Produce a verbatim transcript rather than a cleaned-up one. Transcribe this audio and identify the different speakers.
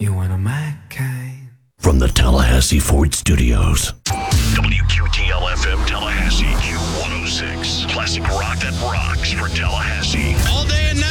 Speaker 1: You want a my kind?
Speaker 2: From the Tallahassee Ford Studios.
Speaker 3: W Q T L F M Tallahassee, Q one oh six. Classic rock that rocks for Tallahassee.
Speaker 4: All day and night.